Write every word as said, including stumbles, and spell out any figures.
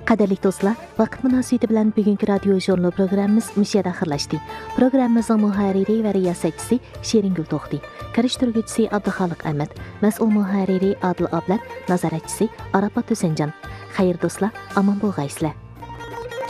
Qadirli do'stlar, vaqt munosabati bilan bugungi radio jurnal programmamiz mushada axirlashdi. Programmamizning muharriri va riyosatchisi Sheringul To'xti, karishtiruvchisi Abduxoliq Ahmad, mas'ul muharriri Adil Ablat, nazoratchisi Arafat Husanjon. Xayr do'stlar, omon bo'lg'aysizlar.